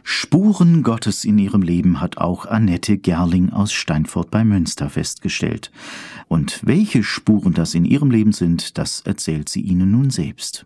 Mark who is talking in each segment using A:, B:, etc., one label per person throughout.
A: Spuren Gottes in ihrem Leben hat auch Annette Gerling aus Steinfurt bei Münster festgestellt. Und welche Spuren das in ihrem Leben sind, das erzählt sie Ihnen nun selbst.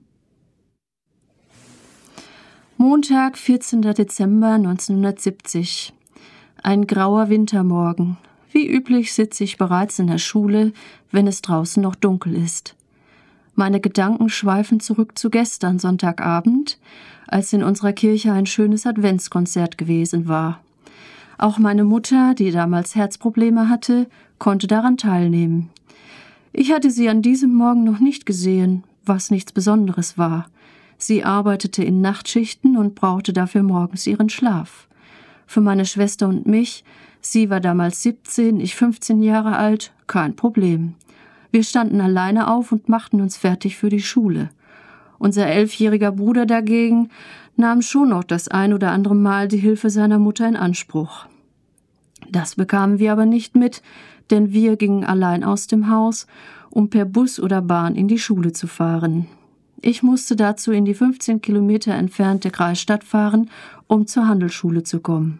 B: Montag, 14. Dezember 1970. Ein grauer Wintermorgen. Wie üblich sitze ich bereits in der Schule, wenn es draußen noch dunkel ist. Meine Gedanken schweifen zurück zu gestern Sonntagabend, als in unserer Kirche ein schönes Adventskonzert gewesen war. Auch meine Mutter, die damals Herzprobleme hatte, konnte daran teilnehmen. Ich hatte sie an diesem Morgen noch nicht gesehen, was nichts Besonderes war. Sie arbeitete in Nachtschichten und brauchte dafür morgens ihren Schlaf. Für meine Schwester und mich, sie war damals 17, ich 15 Jahre alt, kein Problem. Wir standen alleine auf und machten uns fertig für die Schule. Unser 11-jähriger Bruder dagegen nahm schon noch das ein oder andere Mal die Hilfe seiner Mutter in Anspruch. Das bekamen wir aber nicht mit, denn wir gingen allein aus dem Haus, um per Bus oder Bahn in die Schule zu fahren. Ich musste dazu in die 15 Kilometer entfernte Kreisstadt fahren, um zur Handelsschule zu kommen.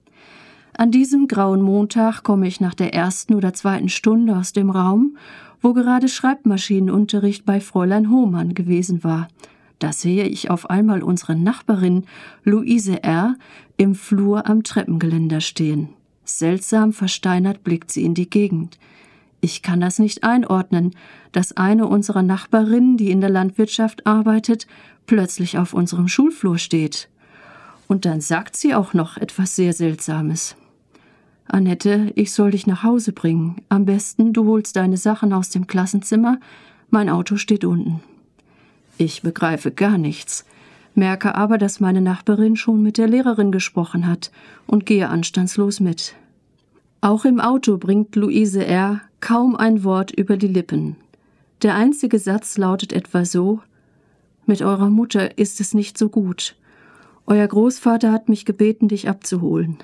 B: An diesem grauen Montag komme ich nach der ersten oder zweiten Stunde aus dem Raum, wo gerade Schreibmaschinenunterricht bei Fräulein Hohmann gewesen war. Da sehe ich auf einmal unsere Nachbarin Luise R. im Flur am Treppengeländer stehen. Seltsam versteinert blickt sie in die Gegend. Ich kann das nicht einordnen, dass eine unserer Nachbarinnen, die in der Landwirtschaft arbeitet, plötzlich auf unserem Schulflur steht. Und dann sagt sie auch noch etwas sehr Seltsames. Annette, ich soll dich nach Hause bringen. Am besten, du holst deine Sachen aus dem Klassenzimmer. Mein Auto steht unten. Ich begreife gar nichts, merke aber, dass meine Nachbarin schon mit der Lehrerin gesprochen hat und gehe anstandslos mit. Auch im Auto bringt Luise R. kaum ein Wort über die Lippen. Der einzige Satz lautet etwa so: Mit eurer Mutter ist es nicht so gut. Euer Großvater hat mich gebeten, dich abzuholen.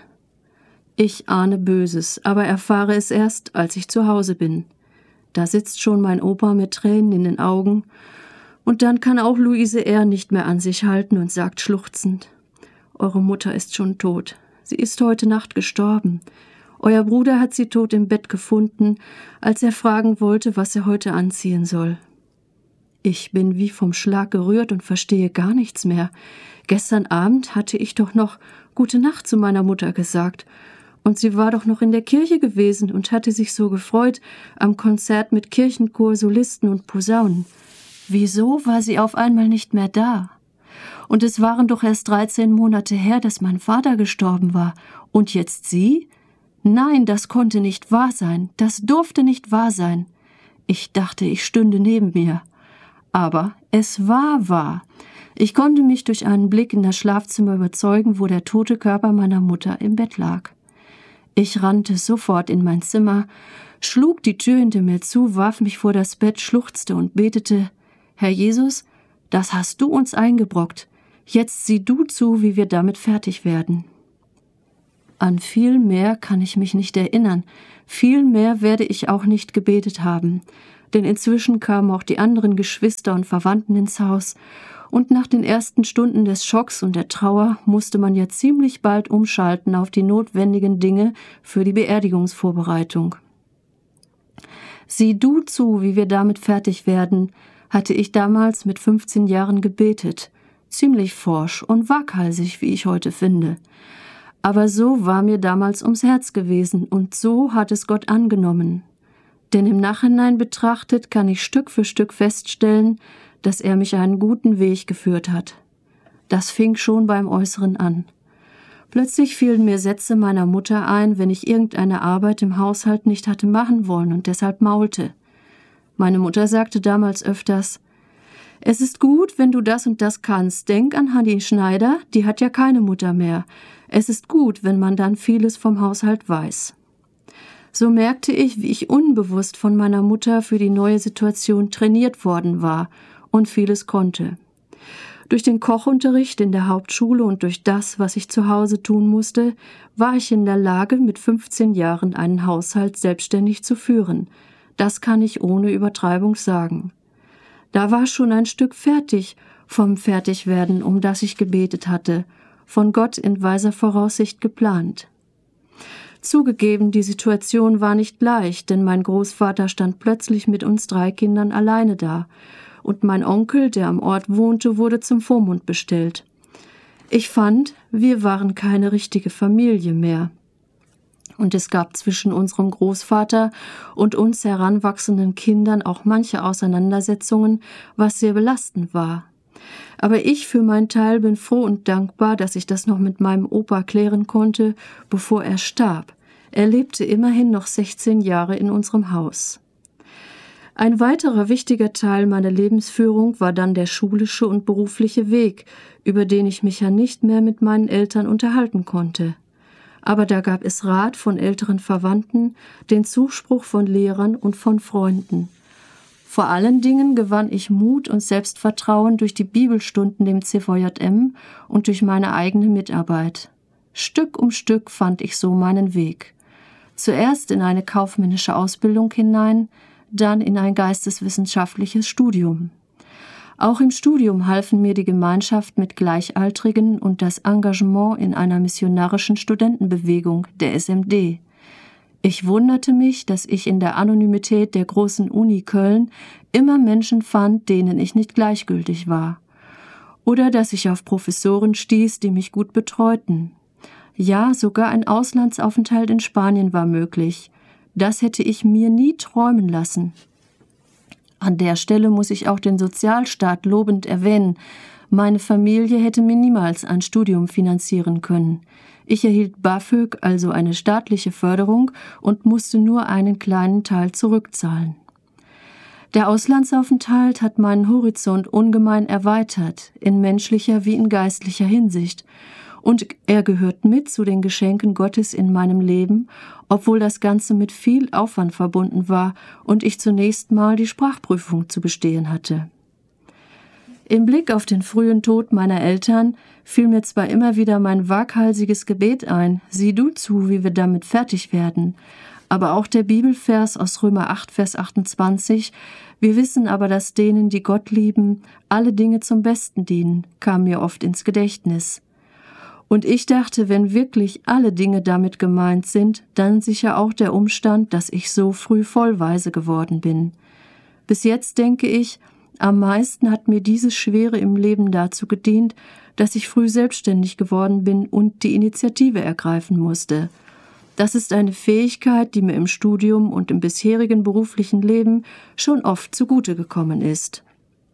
B: Ich ahne Böses, aber erfahre es erst, als ich zu Hause bin. Da sitzt schon mein Opa mit Tränen in den Augen, und dann kann auch Luise R. nicht mehr an sich halten und sagt schluchzend: Eure Mutter ist schon tot. Sie ist heute Nacht gestorben. Euer Bruder hat sie tot im Bett gefunden, als er fragen wollte, was er heute anziehen soll. Ich bin wie vom Schlag gerührt und verstehe gar nichts mehr. Gestern Abend hatte ich doch noch Gute Nacht zu meiner Mutter gesagt. Und sie war doch noch in der Kirche gewesen und hatte sich so gefreut am Konzert mit Kirchenchor, Solisten und Posaunen. Wieso war sie auf einmal nicht mehr da? Und es waren doch erst 13 Monate her, dass mein Vater gestorben war. Und jetzt sie? Nein, das konnte nicht wahr sein. Das durfte nicht wahr sein. Ich dachte, ich stünde neben mir. Aber es war wahr. Ich konnte mich durch einen Blick in das Schlafzimmer überzeugen, wo der tote Körper meiner Mutter im Bett lag. Ich rannte sofort in mein Zimmer, schlug die Tür hinter mir zu, warf mich vor das Bett, schluchzte und betete: Herr Jesus, das hast du uns eingebrockt. Jetzt sieh du zu, wie wir damit fertig werden. An viel mehr kann ich mich nicht erinnern. Viel mehr werde ich auch nicht gebetet haben. Denn inzwischen kamen auch die anderen Geschwister und Verwandten ins Haus. Und nach den ersten Stunden des Schocks und der Trauer musste man ja ziemlich bald umschalten auf die notwendigen Dinge für die Beerdigungsvorbereitung. Sieh du zu, wie wir damit fertig werden, hatte ich damals mit 15 Jahren gebetet. Ziemlich forsch und waghalsig, wie ich heute finde. Aber so war mir damals ums Herz gewesen und so hat es Gott angenommen. Denn im Nachhinein betrachtet kann ich Stück für Stück feststellen, dass er mich einen guten Weg geführt hat. Das fing schon beim Äußeren an. Plötzlich fielen mir Sätze meiner Mutter ein, wenn ich irgendeine Arbeit im Haushalt nicht hatte machen wollen und deshalb maulte. Meine Mutter sagte damals öfters: Es ist gut, wenn du das und das kannst. Denk an Hanni Schneider, die hat ja keine Mutter mehr. Es ist gut, wenn man dann vieles vom Haushalt weiß. So merkte ich, wie ich unbewusst von meiner Mutter für die neue Situation trainiert worden war und vieles konnte. Durch den Kochunterricht in der Hauptschule und durch das, was ich zu Hause tun musste, war ich in der Lage, mit 15 Jahren einen Haushalt selbstständig zu führen. Das kann ich ohne Übertreibung sagen. Da war schon ein Stück fertig vom Fertigwerden, um das ich gebetet hatte, von Gott in weiser Voraussicht geplant. Zugegeben, die Situation war nicht leicht, denn mein Großvater stand plötzlich mit uns 3 Kindern alleine da und mein Onkel, der am Ort wohnte, wurde zum Vormund bestellt. Ich fand, wir waren keine richtige Familie mehr. Und es gab zwischen unserem Großvater und uns heranwachsenden Kindern auch manche Auseinandersetzungen, was sehr belastend war. Aber ich für meinen Teil bin froh und dankbar, dass ich das noch mit meinem Opa klären konnte, bevor er starb. Er lebte immerhin noch 16 Jahre in unserem Haus. Ein weiterer wichtiger Teil meiner Lebensführung war dann der schulische und berufliche Weg, über den ich mich ja nicht mehr mit meinen Eltern unterhalten konnte. Aber da gab es Rat von älteren Verwandten, den Zuspruch von Lehrern und von Freunden. Vor allen Dingen gewann ich Mut und Selbstvertrauen durch die Bibelstunden im CVJM und durch meine eigene Mitarbeit. Stück um Stück fand ich so meinen Weg. Zuerst in eine kaufmännische Ausbildung hinein, dann in ein geisteswissenschaftliches Studium. Auch im Studium halfen mir die Gemeinschaft mit Gleichaltrigen und das Engagement in einer missionarischen Studentenbewegung, der SMD. Ich wunderte mich, dass ich in der Anonymität der großen Uni Köln immer Menschen fand, denen ich nicht gleichgültig war. Oder dass ich auf Professoren stieß, die mich gut betreuten. Ja, sogar ein Auslandsaufenthalt in Spanien war möglich. Das hätte ich mir nie träumen lassen. An der Stelle muss ich auch den Sozialstaat lobend erwähnen. Meine Familie hätte mir niemals ein Studium finanzieren können. Ich erhielt BAföG, also eine staatliche Förderung, und musste nur einen kleinen Teil zurückzahlen. Der Auslandsaufenthalt hat meinen Horizont ungemein erweitert, in menschlicher wie in geistlicher Hinsicht. Und er gehört mit zu den Geschenken Gottes in meinem Leben, obwohl das Ganze mit viel Aufwand verbunden war und ich zunächst mal die Sprachprüfung zu bestehen hatte. Im Blick auf den frühen Tod meiner Eltern fiel mir zwar immer wieder mein waghalsiges Gebet ein, sieh du zu, wie wir damit fertig werden, aber auch der Bibelvers aus Römer 8, Vers 28, wir wissen aber, dass denen, die Gott lieben, alle Dinge zum Besten dienen, kam mir oft ins Gedächtnis. Und ich dachte, wenn wirklich alle Dinge damit gemeint sind, dann sicher auch der Umstand, dass ich so früh vollweise geworden bin. Bis jetzt denke ich, am meisten hat mir dieses Schwere im Leben dazu gedient, dass ich früh selbstständig geworden bin und die Initiative ergreifen musste. Das ist eine Fähigkeit, die mir im Studium und im bisherigen beruflichen Leben schon oft zugute gekommen ist.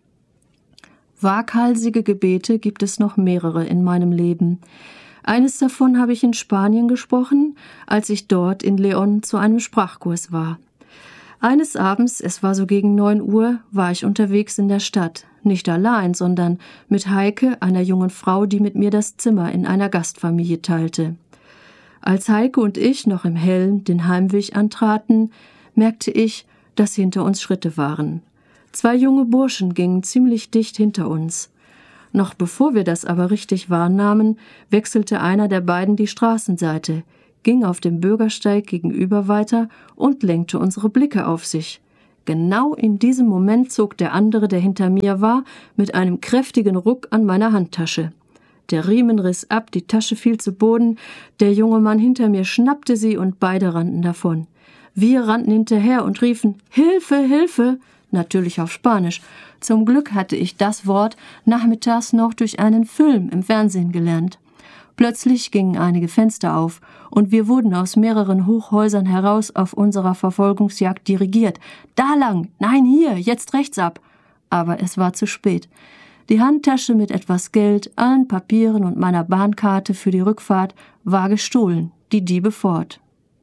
B: Waghalsige Gebete gibt es noch mehrere in meinem Leben. Eines davon habe ich in Spanien gesprochen, als ich dort in León zu einem Sprachkurs war. Eines Abends, es war so gegen 9 Uhr, war ich unterwegs in der Stadt. Nicht allein, sondern mit Heike, einer jungen Frau, die mit mir das Zimmer in einer Gastfamilie teilte. Als Heike und ich noch im Hellen den Heimweg antraten, merkte ich, dass hinter uns Schritte waren. 2 junge Burschen gingen ziemlich dicht hinter uns. Noch bevor wir das aber richtig wahrnahmen, wechselte einer der beiden die Straßenseite, ging auf dem Bürgersteig gegenüber weiter und lenkte unsere Blicke auf sich. Genau in diesem Moment zog der andere, der hinter mir war, mit einem kräftigen Ruck an meiner Handtasche. Der Riemen riss ab, die Tasche fiel zu Boden, der junge Mann hinter mir schnappte sie und beide rannten davon. Wir rannten hinterher und riefen »Hilfe, Hilfe!« natürlich auf Spanisch. Zum Glück hatte ich das Wort nachmittags noch durch einen Film im Fernsehen gelernt. Plötzlich gingen einige Fenster auf und wir wurden aus mehreren Hochhäusern heraus auf unserer Verfolgungsjagd dirigiert. Da lang, nein, hier, jetzt rechts ab. Aber es war zu spät. Die Handtasche mit etwas Geld, allen Papieren und meiner Bahnkarte für die Rückfahrt war gestohlen, die Diebe fort.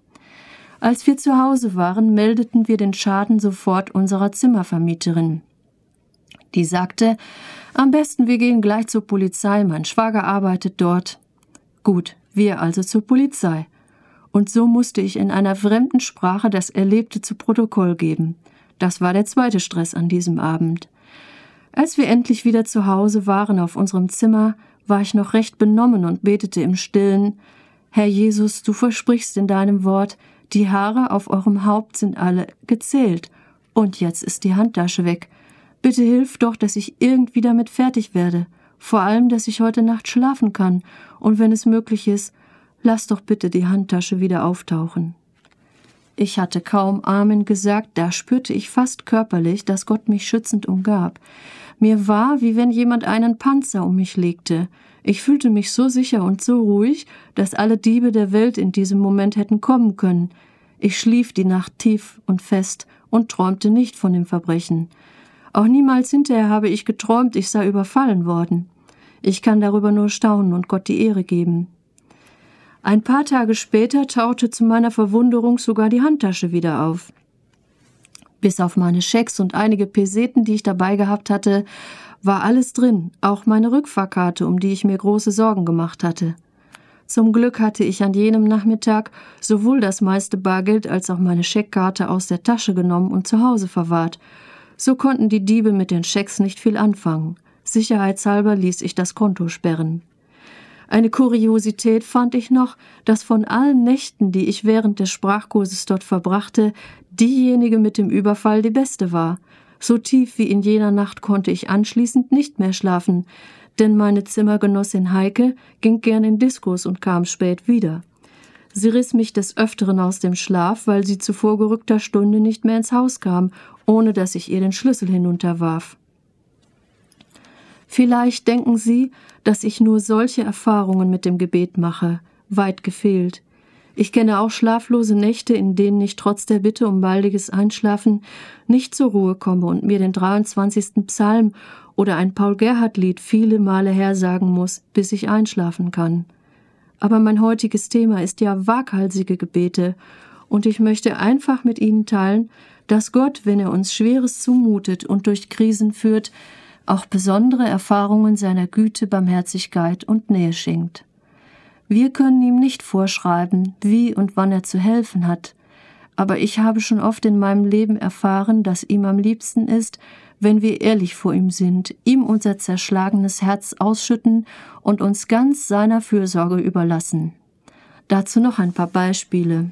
B: Als wir zu Hause waren, meldeten wir den Schaden sofort unserer Zimmervermieterin. Die sagte, am besten wir gehen gleich zur Polizei, mein Schwager arbeitet dort. Gut, wir also zur Polizei. Und so musste ich in einer fremden Sprache das Erlebte zu Protokoll geben. Das war der zweite Stress an diesem Abend. Als wir endlich wieder zu Hause waren auf unserem Zimmer, war ich noch recht benommen und betete im Stillen, Herr Jesus, du versprichst in deinem Wort, die Haare auf eurem Haupt sind alle gezählt. Und jetzt ist die Handtasche weg. Bitte hilf doch, dass ich irgendwie damit fertig werde. Vor allem, dass ich heute Nacht schlafen kann und wenn es möglich ist, lass doch bitte die Handtasche wieder auftauchen. Ich hatte kaum Amen gesagt, da spürte ich fast körperlich, dass Gott mich schützend umgab. Mir war, wie wenn jemand einen Panzer um mich legte. Ich fühlte mich so sicher und so ruhig, dass alle Diebe der Welt in diesem Moment hätten kommen können. Ich schlief die Nacht tief und fest und träumte nicht von dem Verbrechen. Auch niemals hinterher habe ich geträumt, ich sei überfallen worden. Ich kann darüber nur staunen und Gott die Ehre geben. Ein paar Tage später tauchte zu meiner Verwunderung sogar die Handtasche wieder auf. Bis auf meine Schecks und einige Peseten, die ich dabei gehabt hatte, war alles drin, auch meine Rückfahrkarte, um die ich mir große Sorgen gemacht hatte. Zum Glück hatte ich an jenem Nachmittag sowohl das meiste Bargeld als auch meine Scheckkarte aus der Tasche genommen und zu Hause verwahrt. So konnten die Diebe mit den Schecks nicht viel anfangen. Sicherheitshalber ließ ich das Konto sperren. Eine Kuriosität fand ich noch, dass von allen Nächten, die ich während des Sprachkurses dort verbrachte, diejenige mit dem Überfall die beste war. So tief wie in jener Nacht konnte ich anschließend nicht mehr schlafen, denn meine Zimmergenossin Heike ging gern in Diskos und kam spät wieder. Sie riss mich des Öfteren aus dem Schlaf, weil sie zu vorgerückter Stunde nicht mehr ins Haus kam, ohne dass ich ihr den Schlüssel hinunterwarf. Vielleicht denken Sie, dass ich nur solche Erfahrungen mit dem Gebet mache. Weit gefehlt. Ich kenne auch schlaflose Nächte, in denen ich trotz der Bitte um baldiges Einschlafen nicht zur Ruhe komme und mir den 23. Psalm oder ein Paul-Gerhardt-Lied viele Male hersagen muss, bis ich einschlafen kann. Aber mein heutiges Thema ist ja waghalsige Gebete, und ich möchte einfach mit Ihnen teilen, dass Gott, wenn er uns Schweres zumutet und durch Krisen führt, auch besondere Erfahrungen seiner Güte, Barmherzigkeit und Nähe schenkt. Wir können ihm nicht vorschreiben, wie und wann er zu helfen hat, aber ich habe schon oft in meinem Leben erfahren, dass ihm am liebsten ist, wenn wir ehrlich vor ihm sind, ihm unser zerschlagenes Herz ausschütten und uns ganz seiner Fürsorge überlassen. Dazu noch ein paar Beispiele.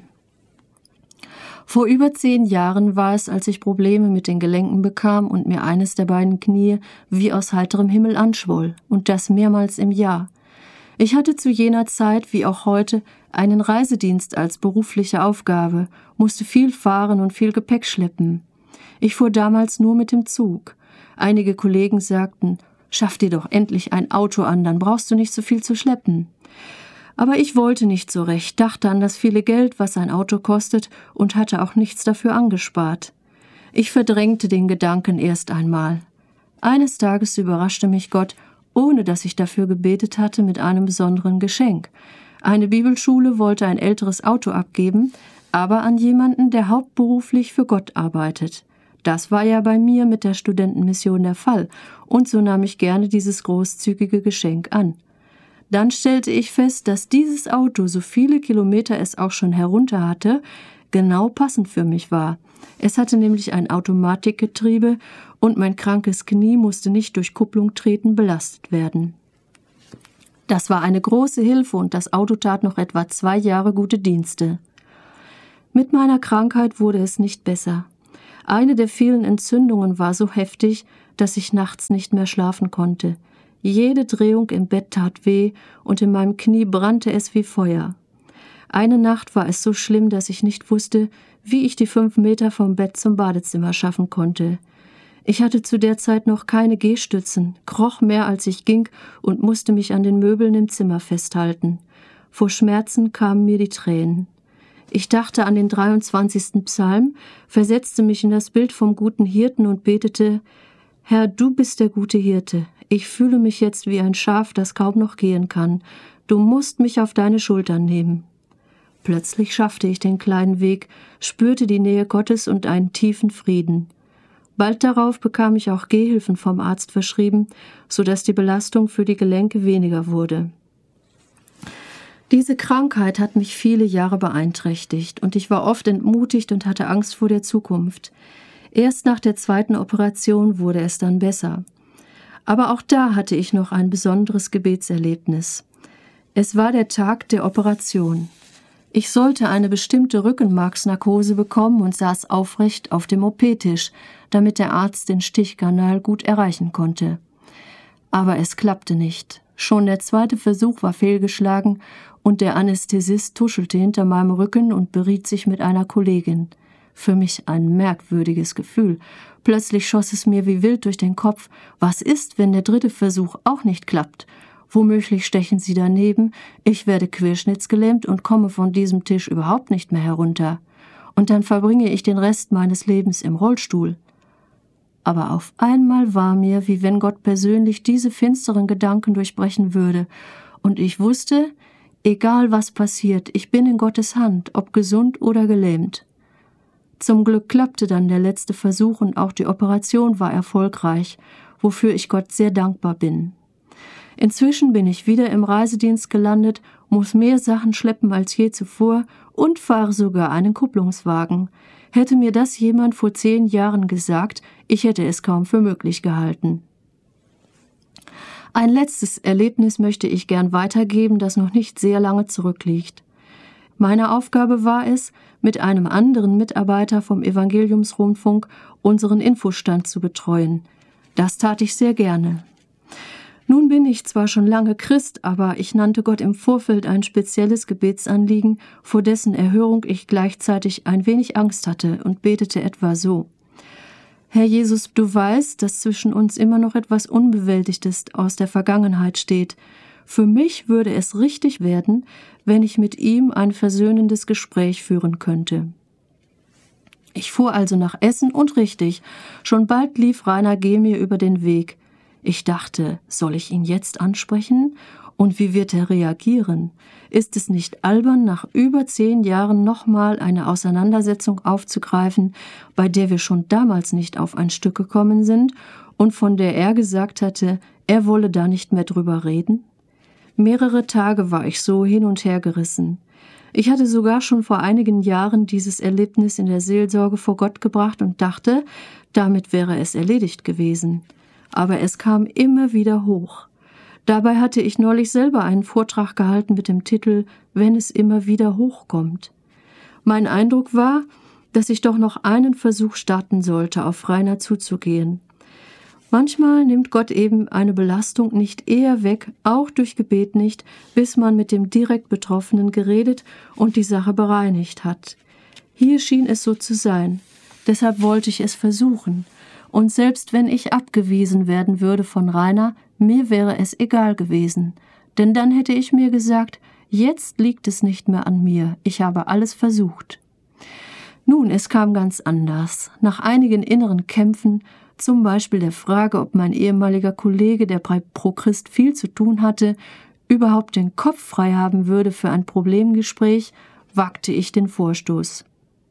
B: Vor über 10 Jahren war es, als ich Probleme mit den Gelenken bekam und mir eines der beiden Knie wie aus heiterem Himmel anschwoll, und das mehrmals im Jahr. Ich hatte zu jener Zeit, wie auch heute, einen Reisedienst als berufliche Aufgabe, musste viel fahren und viel Gepäck schleppen. Ich fuhr damals nur mit dem Zug. Einige Kollegen sagten, schaff dir doch endlich ein Auto an, dann brauchst du nicht so viel zu schleppen. Aber ich wollte nicht so recht, dachte an das viele Geld, was ein Auto kostet, und hatte auch nichts dafür angespart. Ich verdrängte den Gedanken erst einmal. Eines Tages überraschte mich Gott, ohne dass ich dafür gebetet hatte, mit einem besonderen Geschenk. Eine Bibelschule wollte ein älteres Auto abgeben, aber an jemanden, der hauptberuflich für Gott arbeitet. Das war ja bei mir mit der Studentenmission der Fall, und so nahm ich gerne dieses großzügige Geschenk an. Dann stellte ich fest, dass dieses Auto, so viele Kilometer es auch schon herunter hatte, genau passend für mich war. Es hatte nämlich ein Automatikgetriebe und mein krankes Knie musste nicht durch Kupplung treten belastet werden. Das war eine große Hilfe und das Auto tat noch etwa 2 Jahre gute Dienste. Mit meiner Krankheit wurde es nicht besser. Eine der vielen Entzündungen war so heftig, dass ich nachts nicht mehr schlafen konnte. Jede Drehung im Bett tat weh und in meinem Knie brannte es wie Feuer. Eine Nacht war es so schlimm, dass ich nicht wusste, wie ich die 5 Meter vom Bett zum Badezimmer schaffen konnte. Ich hatte zu der Zeit noch keine Gehstützen, kroch mehr als ich ging und musste mich an den Möbeln im Zimmer festhalten. Vor Schmerzen kamen mir die Tränen. Ich dachte an den 23. Psalm, versetzte mich in das Bild vom guten Hirten und betete: Herr, du bist der gute Hirte. Ich fühle mich jetzt wie ein Schaf, das kaum noch gehen kann. Du musst mich auf deine Schultern nehmen. Plötzlich schaffte ich den kleinen Weg, spürte die Nähe Gottes und einen tiefen Frieden. Bald darauf bekam ich auch Gehhilfen vom Arzt verschrieben, sodass die Belastung für die Gelenke weniger wurde. Diese Krankheit hat mich viele Jahre beeinträchtigt und ich war oft entmutigt und hatte Angst vor der Zukunft. Erst nach der 2. Operation wurde es dann besser. Aber auch da hatte ich noch ein besonderes Gebetserlebnis. Es war der Tag der Operation. Ich sollte eine bestimmte Rückenmarksnarkose bekommen und saß aufrecht auf dem OP-Tisch, damit der Arzt den Stichkanal gut erreichen konnte. Aber es klappte nicht. Schon der zweite Versuch war fehlgeschlagen und der Anästhesist tuschelte hinter meinem Rücken und beriet sich mit einer Kollegin. Für mich ein merkwürdiges Gefühl. Plötzlich schoss es mir wie wild durch den Kopf. Was ist, wenn der dritte Versuch auch nicht klappt? Womöglich stechen sie daneben, ich werde querschnittsgelähmt und komme von diesem Tisch überhaupt nicht mehr herunter. Und dann verbringe ich den Rest meines Lebens im Rollstuhl. Aber auf einmal war mir, wie wenn Gott persönlich diese finsteren Gedanken durchbrechen würde. Und ich wusste, egal was passiert, ich bin in Gottes Hand, ob gesund oder gelähmt. Zum Glück klappte dann der letzte Versuch und auch die Operation war erfolgreich, wofür ich Gott sehr dankbar bin. Inzwischen bin ich wieder im Reisedienst gelandet, muss mehr Sachen schleppen als je zuvor und fahre sogar einen Kupplungswagen. Hätte mir das jemand vor 10 Jahren gesagt, ich hätte es kaum für möglich gehalten. Ein letztes Erlebnis möchte ich gern weitergeben, das noch nicht sehr lange zurückliegt. Meine Aufgabe war es, mit einem anderen Mitarbeiter vom Evangeliumsrundfunk unseren Infostand zu betreuen. Das tat ich sehr gerne. Nun bin ich zwar schon lange Christ, aber ich nannte Gott im Vorfeld ein spezielles Gebetsanliegen, vor dessen Erhörung ich gleichzeitig ein wenig Angst hatte und betete etwa so: Herr Jesus, du weißt, dass zwischen uns immer noch etwas Unbewältigtes aus der Vergangenheit steht. Für mich würde es richtig werden, wenn ich mit ihm ein versöhnendes Gespräch führen könnte. Ich fuhr also nach Essen und richtig, schon bald lief Rainer G. mir über den Weg. Ich dachte, soll ich ihn jetzt ansprechen? Und wie wird er reagieren? Ist es nicht albern, nach über 10 Jahren nochmal eine Auseinandersetzung aufzugreifen, bei der wir schon damals nicht auf ein Stück gekommen sind und von der er gesagt hatte, er wolle da nicht mehr drüber reden? Mehrere Tage war ich so hin und her gerissen. Ich hatte sogar schon vor einigen Jahren dieses Erlebnis in der Seelsorge vor Gott gebracht und dachte, damit wäre es erledigt gewesen. Aber es kam immer wieder hoch. Dabei hatte ich neulich selber einen Vortrag gehalten mit dem Titel »Wenn es immer wieder hochkommt«. Mein Eindruck war, dass ich doch noch einen Versuch starten sollte, auf Rainer zuzugehen. Manchmal nimmt Gott eben eine Belastung nicht eher weg, auch durch Gebet nicht, bis man mit dem direkt Betroffenen geredet und die Sache bereinigt hat. Hier schien es so zu sein. Deshalb wollte ich es versuchen. Und selbst wenn ich abgewiesen werden würde von Rainer, mir wäre es egal gewesen. Denn dann hätte ich mir gesagt, jetzt liegt es nicht mehr an mir, ich habe alles versucht. Nun, es kam ganz anders. Nach einigen inneren Kämpfen, zum Beispiel der Frage, ob mein ehemaliger Kollege, der bei ProChrist viel zu tun hatte, überhaupt den Kopf frei haben würde für ein Problemgespräch, wagte ich den Vorstoß.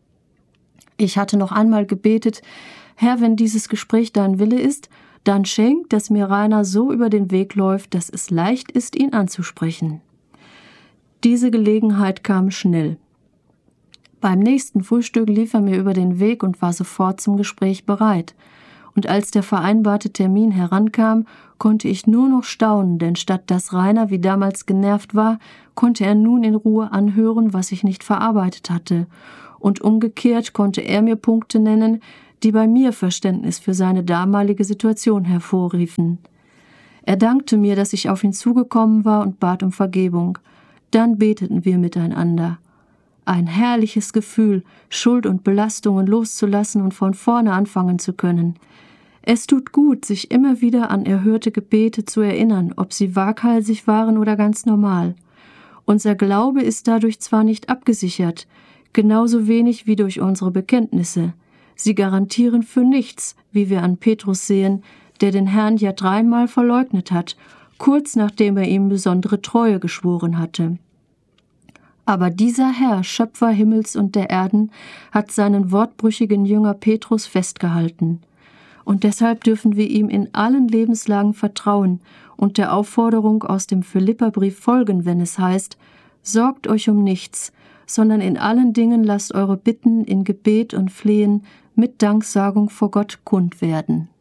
B: Ich hatte noch einmal gebetet, Herr, wenn dieses Gespräch dein Wille ist, dann schenk, dass mir Rainer so über den Weg läuft, dass es leicht ist, ihn anzusprechen. Diese Gelegenheit kam schnell. Beim nächsten Frühstück lief er mir über den Weg und war sofort zum Gespräch bereit. Und als der vereinbarte Termin herankam, konnte ich nur noch staunen, denn statt dass Rainer wie damals genervt war, konnte er nun in Ruhe anhören, was ich nicht verarbeitet hatte. Und umgekehrt konnte er mir Punkte nennen, die bei mir Verständnis für seine damalige Situation hervorriefen. Er dankte mir, dass ich auf ihn zugekommen war und bat um Vergebung. Dann beteten wir miteinander. Ein herrliches Gefühl, Schuld und Belastungen loszulassen und von vorne anfangen zu können. Es tut gut, sich immer wieder an erhörte Gebete zu erinnern, ob sie waghalsig waren oder ganz normal. Unser Glaube ist dadurch zwar nicht abgesichert, genauso wenig wie durch unsere Bekenntnisse. Sie garantieren für nichts, wie wir an Petrus sehen, der den Herrn ja 3-mal verleugnet hat, kurz nachdem er ihm besondere Treue geschworen hatte. Aber dieser Herr, Schöpfer Himmels und der Erden, hat seinen wortbrüchigen Jünger Petrus festgehalten. Und deshalb dürfen wir ihm in allen Lebenslagen vertrauen und der Aufforderung aus dem Philipperbrief folgen, wenn es heißt, »Sorgt euch um nichts, sondern in allen Dingen lasst eure Bitten in Gebet und Flehen mit Danksagung vor Gott kund werden.«